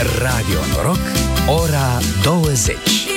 Radio Noroc, ora 20.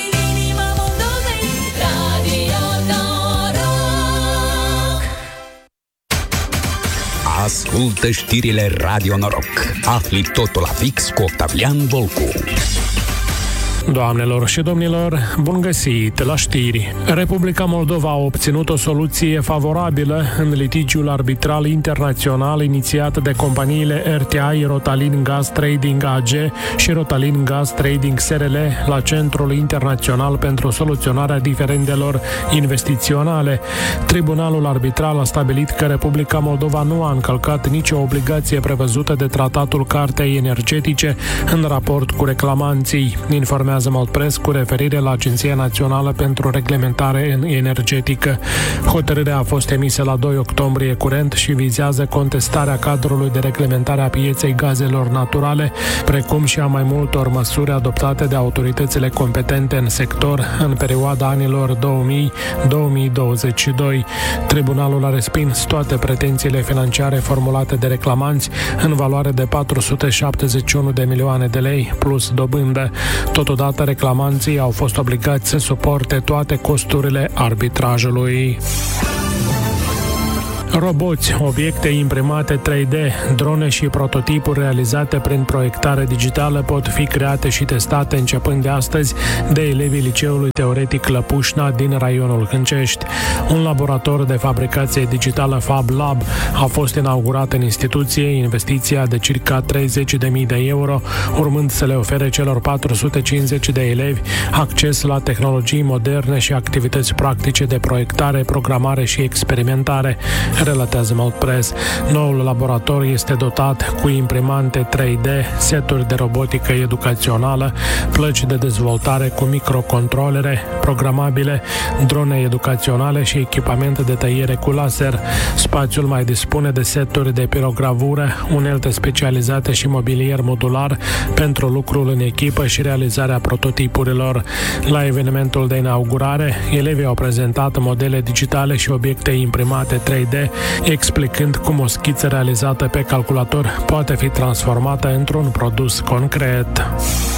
Ascultă știrile Radio Noroc. Afli totul la fix cu Octavian Volcu. Doamnelor și domnilor, bun găsit la știri. Republica Moldova a obținut o soluție favorabilă în litigiul arbitral internațional inițiat de companiile RTI, Rotalin Gas Trading AG și Rotalin Gas Trading SRL la Centrul Internațional pentru Soluționarea Diferendelor Investiționale. Tribunalul arbitral a stabilit că Republica Moldova nu a încălcat nicio obligație prevăzută de Tratatul Cartei Energetice în raport cu reclamanții. Informează Maltpress cu referire la Agenția Națională pentru Reglementare Energetică. Hotărârea a fost emisă la 2 octombrie curent și vizează contestarea cadrului de reglementare a pieței gazelor naturale, precum și a mai multor măsuri adoptate de autoritățile competente în sector în perioada anilor 2000-2022. Tribunalul a respins toate pretențiile financiare formulate de reclamanți în valoare de 471 de milioane de lei plus dobândă. Totodată, reclamanții au fost obligați să suporte toate costurile arbitrajului. Roboți, obiecte imprimate 3D, drone și prototipuri realizate prin proiectare digitală pot fi create și testate începând de astăzi de elevii Liceului Teoretic Lăpușna din raionul Hâncești. Un laborator de fabricație digitală Fab Lab a fost inaugurat în instituție, investiția de circa 30.000 de euro, urmând să le ofere celor 450 de elevi acces la tehnologii moderne și activități practice de proiectare, programare și experimentare, relatează Maltpress. Noul laborator este dotat cu imprimante 3D, seturi de robotică educațională, plăci de dezvoltare cu microcontrolere programabile, drone educaționale și echipamente de tăiere cu laser. Spațiul mai dispune de seturi de pirogravură, unelte specializate și mobilier modular pentru lucrul în echipă și realizarea prototipurilor. La evenimentul de inaugurare, elevii au prezentat modele digitale și obiecte imprimate 3D, explicând cum o schiță realizată pe calculator poate fi transformată într-un produs concret.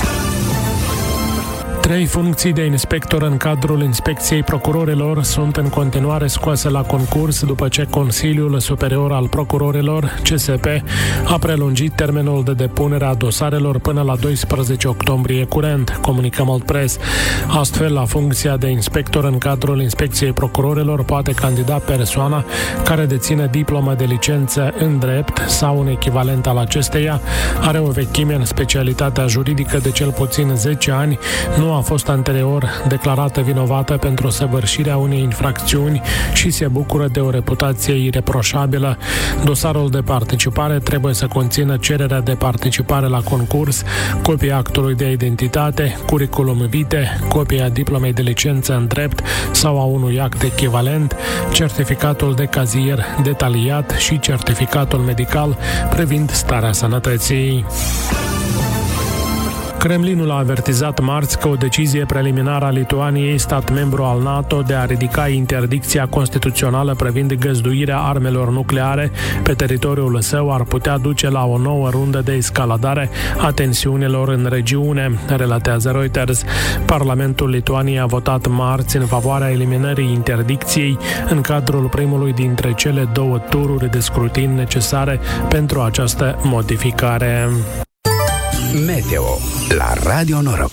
3 funcții de inspector în cadrul inspecției procurorilor sunt în continuare scoase la concurs după ce Consiliul Superior al Procurorilor, CSP, a prelungit termenul de depunere a dosarelor până la 12 octombrie curent, comunică Maltpress. Astfel, la funcția de inspector în cadrul inspecției procurorilor poate candida persoana care deține diplomă de licență în drept sau un echivalent al acesteia, are o vechime în specialitatea juridică de cel puțin 10 ani, nu a fost anterior declarată vinovată pentru săvârșirea unei infracțiuni și se bucură de o reputație ireproșabilă. Dosarul de participare trebuie să conțină cererea de participare la concurs, copia actului de identitate, curriculum vitae, copia diplomei de licență în drept sau a unui act echivalent, certificatul de cazier detaliat și certificatul medical privind starea sănătății. Kremlinul a avertizat marți că o decizie preliminară a Lituaniei, stat membru al NATO, de a ridica interdicția constituțională privind găzduirea armelor nucleare pe teritoriul său ar putea duce la o nouă rundă de escaladare a tensiunilor în regiune, relatează Reuters. Parlamentul Lituaniei a votat marți în favoarea eliminării interdicției în cadrul primului dintre cele 2 tururi de scrutin necesare pentru această modificare. Meteo la Radio Noroc.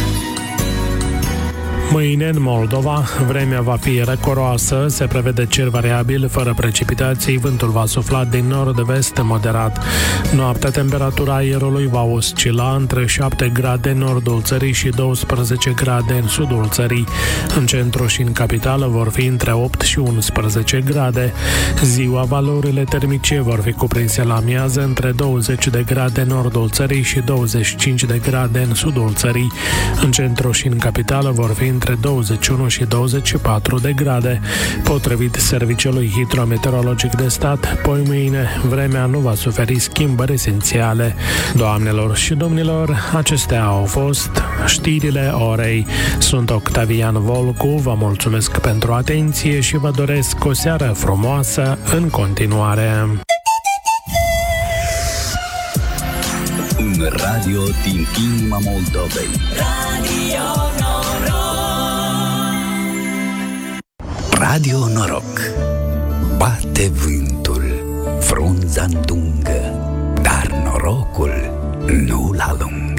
Mâine, în Moldova, vremea va fi răcoroasă, se prevede cer variabil, fără precipitații, vântul va sufla din nord-vest moderat. Noaptea, temperatura aerului va oscila între 7 grade în nordul țării și 12 grade în sudul țării. În centru și în capitală vor fi între 8 și 11 grade. Ziua, valorile termice vor fi cuprinse la amiază între 20 de grade în nordul țării și 25 de grade în sudul țării. În centru și în capitală vor fi între 21 și 24 de grade. Potrivit Serviciului Hidrometeorologic de Stat, poi mâine vremea nu va suferi schimbări esențiale. Doamnelor și domnilor, acestea au fost știrile orei. Sunt Octavian Volcu, vă mulțumesc pentru atenție și vă doresc o seară frumoasă în continuare. radio din inima Moldovei. Radio Noroc. Radio Noroc. Bate vântul, frunza îndungă, dar norocul nu-l alungă.